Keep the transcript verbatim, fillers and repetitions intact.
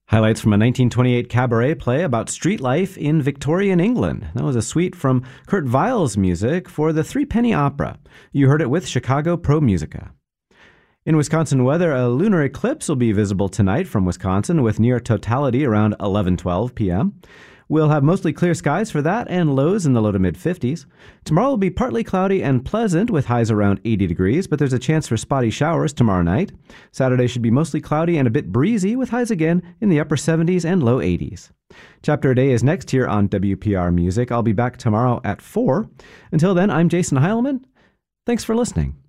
Highlights from a nineteen twenty-eight cabaret play about street life in Victorian England. That was a suite from Kurt Weill's music for the Three Penny Opera. You heard it with Chicago Pro Musica. In Wisconsin weather, a lunar eclipse will be visible tonight from Wisconsin with near totality around eleven twelve p.m. We'll have mostly clear skies for that and lows in the low to mid fifties. Tomorrow will be partly cloudy and pleasant with highs around eighty degrees, but there's a chance for spotty showers tomorrow night. Saturday should be mostly cloudy and a bit breezy with highs again in the upper seventies and low eighties. Chapter a Day is next here on W P R Music. I'll be back tomorrow at four. Until then, I'm Jason Heilman. Thanks for listening.